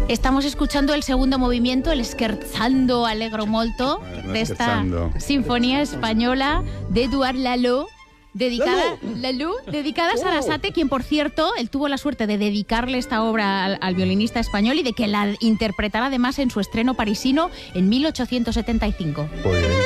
Estamos escuchando el segundo movimiento, el Scherzando Allegro Molto, de esta sinfonía española de Édouard Lalo, dedicada a Sarasate, quien, por cierto, él tuvo la suerte de dedicarle esta obra al violinista español y de que la interpretara además en su estreno parisino en 1875. Pues